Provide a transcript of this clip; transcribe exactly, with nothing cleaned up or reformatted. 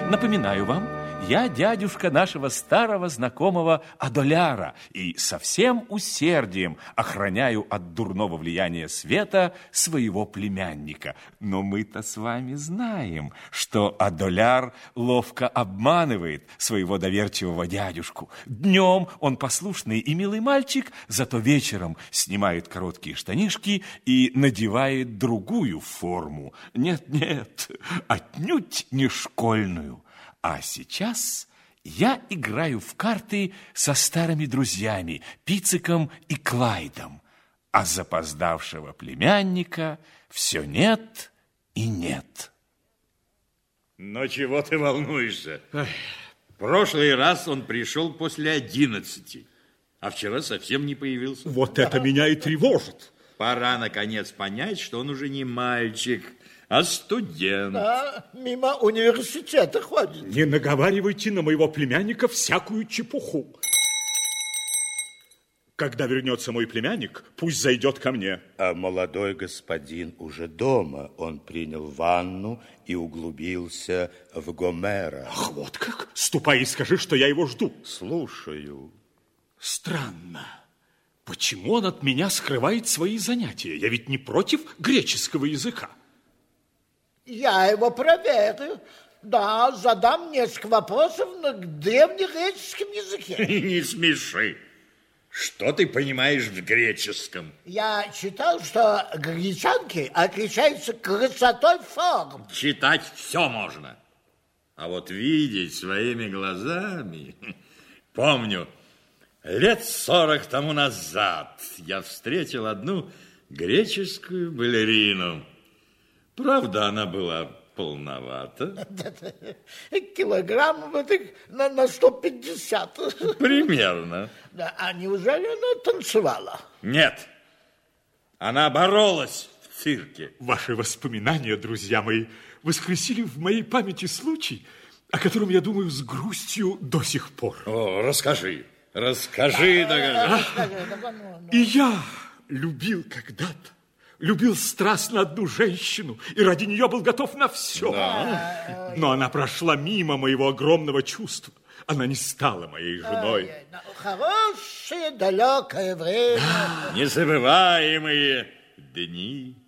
Напоминаю вам, я дядюшка нашего старого знакомого Адоляра и со всем усердием охраняю от дурного влияния света своего племянника. Но мы-то с вами знаем, что Адоляр ловко обманывает своего доверчивого дядюшку. Днем он послушный и милый мальчик, зато вечером снимает короткие штанишки и надевает другую форму. Нет-нет, отнюдь не школьную. А сейчас я играю в карты со старыми друзьями Пициком и Клайдом, а запоздавшего племянника все нет и нет. Но чего ты волнуешься? В прошлый раз он пришел после одиннадцати, а вчера совсем не появился. Вот это меня и тревожит. Пора, наконец, понять, что он уже не мальчик, а студент. Да, мимо университета ходит. Не наговаривайте на моего племянника всякую чепуху. Когда вернется мой племянник, пусть зайдет ко мне. А молодой господин уже дома. Он принял ванну и углубился в Гомера. Ах, вот как? Ступай и скажи, что я его жду. Слушаю. Странно. Почему он от меня скрывает свои занятия? Я ведь не против греческого языка. Я его проверю. Да, задам несколько вопросов на древнегреческом языке. Не смеши. Что ты понимаешь в греческом? Я читал, что гречанки отличаются красотой форм. Читать все можно. А вот видеть своими глазами... Помню, лет сорок тому назад я встретил одну греческую балерину. Правда, она была полновата. Килограммов это на, на сто пятьдесят. Примерно. Да, а неужели она танцевала? Нет. Она боролась в цирке. Ваши воспоминания, друзья мои, воскресили в моей памяти случай, о котором я думаю с грустью до сих пор. О, расскажи. Расскажи, да, И я любил когда-то. Любил страстно одну женщину и ради нее был готов на все. Да. Но она прошла мимо моего огромного чувства. Она не стала моей женой. Хорошее далекое время. Незабываемые дни.